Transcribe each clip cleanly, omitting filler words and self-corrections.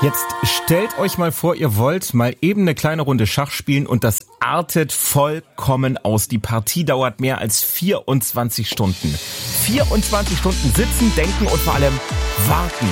Jetzt stellt euch mal vor, ihr wollt mal eben eine kleine Runde Schach spielen und das artet vollkommen aus. Die Partie dauert mehr als 24 Stunden. 24 Stunden sitzen, denken und vor allem warten.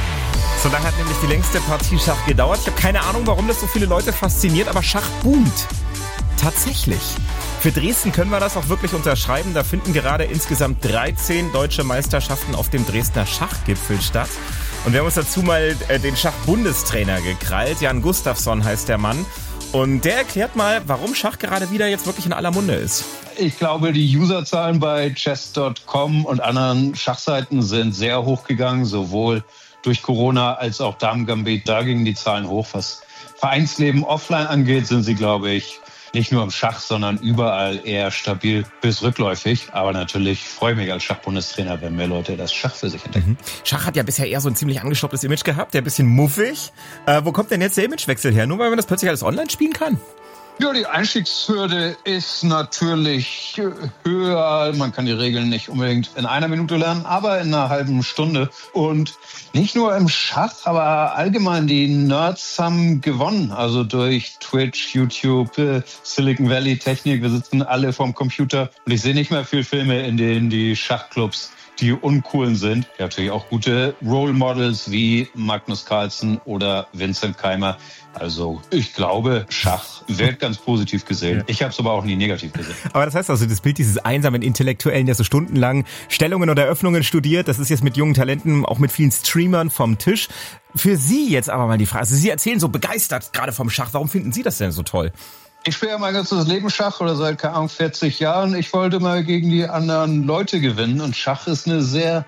So lange hat nämlich die längste Partie Schach gedauert. Ich habe keine Ahnung, warum das so viele Leute fasziniert, aber Schach boomt. Tatsächlich. Für Dresden können wir das auch wirklich unterschreiben. Da finden gerade insgesamt 13 deutsche Meisterschaften auf dem Dresdner Schachgipfel statt. Und wir haben uns dazu mal den Schachbundestrainer gekrallt. Jan Gustafsson heißt der Mann. Und der erklärt mal, warum Schach gerade wieder jetzt wirklich in aller Munde ist. Ich glaube, die Userzahlen bei chess.com und anderen Schachseiten sind sehr hoch gegangen, sowohl durch Corona als auch Damen-Gambit. Da gingen die Zahlen hoch. Was Vereinsleben offline angeht, sind sie, glaube ich, nicht nur im Schach, sondern überall eher stabil bis rückläufig. Aber natürlich freue ich mich als Schachbundestrainer, wenn mehr Leute das Schach für sich entdecken. Schach hat ja bisher eher so ein ziemlich angestaubbtes Image gehabt, der ein bisschen muffig. Wo kommt denn jetzt der Imagewechsel her? Nur weil man das plötzlich alles online spielen kann? Ja, die Einstiegshürde ist natürlich höher. Man kann die Regeln nicht unbedingt in einer Minute lernen, aber in einer halben Stunde. Und nicht nur im Schach, aber allgemein die Nerds haben gewonnen. Also durch Twitch, YouTube, Silicon Valley Technik. Wir sitzen alle vorm Computer. Und ich sehe nicht mehr viel Filme, in denen die Schachclubs die uncoolen sind. Ja, natürlich auch gute Role Models wie Magnus Carlsen oder Vincent Keimer. Also ich glaube, Schach wird ganz positiv gesehen. Ich habe es aber auch nie negativ gesehen. Aber das heißt also, das Bild dieses einsamen Intellektuellen, der so stundenlang Stellungen oder Eröffnungen studiert, das ist jetzt mit jungen Talenten, auch mit vielen Streamern vom Tisch. Für Sie jetzt aber mal die Frage, also Sie erzählen so begeistert gerade vom Schach. Warum finden Sie das denn so toll? Ich spiele ja mein ganzes Leben Schach oder seit, keine Ahnung, 40 Jahren. Ich wollte mal gegen die anderen Leute gewinnen. Und Schach ist eine sehr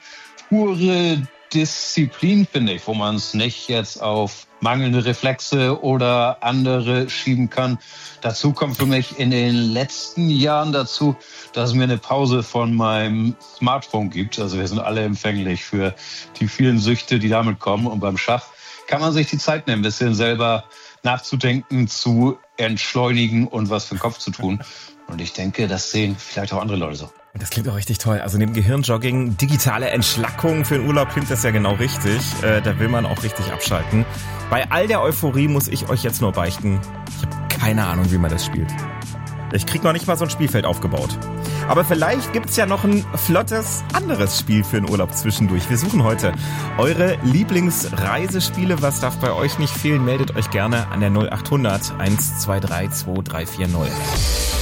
pure Disziplin, finde ich, wo man es nicht jetzt auf mangelnde Reflexe oder andere schieben kann. Dazu kommt für mich in den letzten Jahren dazu, dass es mir eine Pause von meinem Smartphone gibt. Also wir sind alle empfänglich für die vielen Süchte, die damit kommen. Und beim Schach kann man sich die Zeit nehmen, ein bisschen selber nachzudenken, zu entschleunigen und was für den Kopf zu tun. Und ich denke, das sehen vielleicht auch andere Leute so. Das klingt auch richtig toll. Also neben Gehirnjogging, digitale Entschlackung für den Urlaub klingt das ja genau richtig. Da will man auch richtig abschalten. Bei all der Euphorie muss ich euch jetzt nur beichten, ich habe keine Ahnung, wie man das spielt. Ich krieg noch nicht mal so ein Spielfeld aufgebaut. Aber vielleicht gibt's ja noch ein flottes anderes Spiel für den Urlaub zwischendurch. Wir suchen heute eure Lieblingsreisespiele. Was darf bei euch nicht fehlen? Meldet euch gerne an der 0800 123 2340.